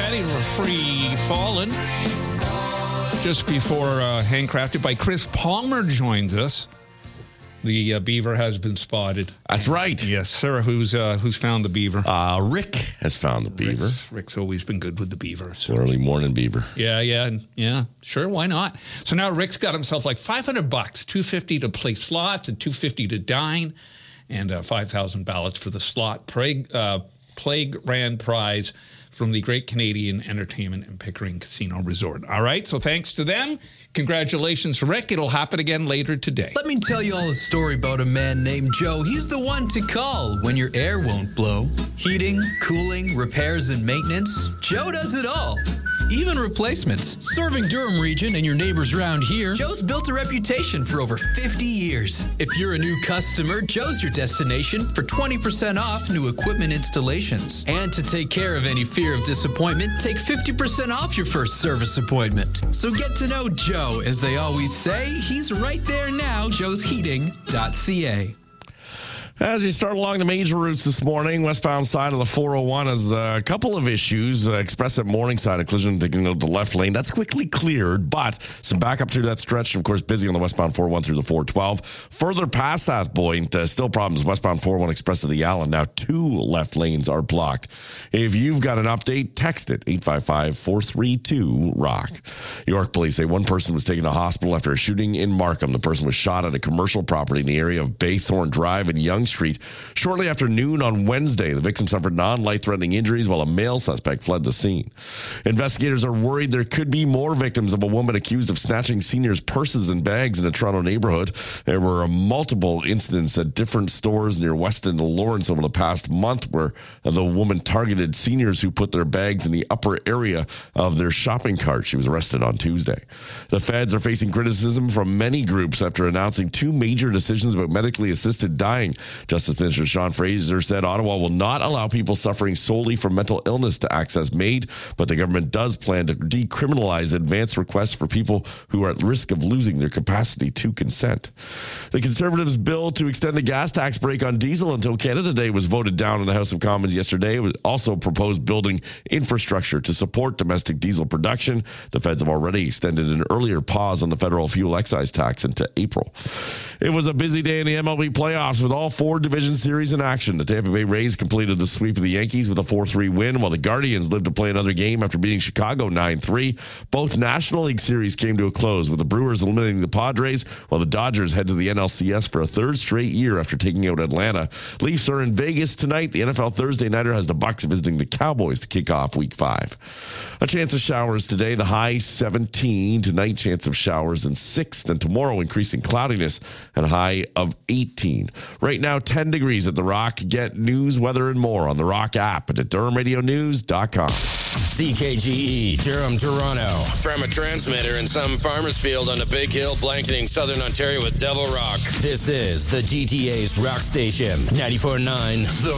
Daddy Free Fallen. Just before Handcrafted by Chris Palmer joins us. The beaver has been spotted. That's right. Yes, sir. Who's found the beaver? Rick has found the beaver. Rick's always been good with the beaver. So. Early morning beaver. Yeah. Sure, why not? So now Rick's got himself like $500, $250 to play slots and $250 to dine, and 5,000 ballots for the slot play grand prize from the Great Canadian Entertainment and Pickering Casino Resort. All right, so thanks to them. Congratulations, Rick. It'll happen again later today. Let me tell you all a story about a man named Joe. He's the one to call when your air won't blow. Heating, cooling, repairs, and maintenance. Joe does it all. Even replacements. Serving Durham region and your neighbors around here, Joe's built a reputation for over 50 years. If you're a new customer, Joe's your destination for 20% off new equipment installations. And to take care of any fear of disappointment, take 50% off your first service appointment. So get to know Joe. As they always say, he's right there now, joesheating.ca. As you start along the major routes this morning, westbound side of the 401 has a couple of issues. Express at Morningside, a collision taking out the left lane. That's quickly cleared, but some backup through that stretch. Of course, busy on the westbound 401 through the 412. Further past that point, still problems. Westbound 401 Express to the Allen. Now 2 left lanes are blocked. If you've got an update, text it, 855-432-ROCK. York police say one person was taken to hospital after a shooting in Markham. The person was shot at a commercial property in the area of Baythorn Drive and Young Street shortly after noon on Wednesday. The victim suffered non-life-threatening injuries while a male suspect fled the scene. Investigators are worried there could be more victims of a woman accused of snatching seniors' purses and bags in a Toronto neighborhood. There were multiple incidents at different stores near Weston and Lawrence over the past month where the woman targeted seniors who put their bags in the upper area of their shopping cart. She was arrested on Tuesday. The feds are facing criticism from many groups after announcing 2 major decisions about medically assisted dying. Justice Minister Sean Fraser said Ottawa will not allow people suffering solely from mental illness to access MAID, but the government does plan to decriminalize advance requests for people who are at risk of losing their capacity to consent. The Conservatives' bill to extend the gas tax break on diesel until Canada Day was voted down in the House of Commons yesterday. It was also proposed building infrastructure to support domestic diesel production. The feds have already extended an earlier pause on the federal fuel excise tax into April. It was a busy day in the MLB playoffs with all 4 division series in action. The Tampa Bay Rays completed the sweep of the Yankees with a 4-3 win, while the Guardians lived to play another game after beating Chicago 9-3. Both National League series came to a close, with the Brewers eliminating the Padres, while the Dodgers head to the NLCS for a 3rd straight year after taking out Atlanta. Leafs are in Vegas tonight. The NFL Thursday Nighter has the Bucs visiting the Cowboys to kick off Week 5. A chance of showers today, the high 17. Tonight, chance of showers in 6th, and tomorrow increasing cloudiness and a high of 18. Right now, 10 degrees at The Rock. Get news, weather, and more on The Rock app and at DurhamRadioNews.com. CKGE, Durham, Toronto. From a transmitter in some farmer's field on a big hill blanketing southern Ontario with Devil Rock. This is the GTA's rock station, 94.9 The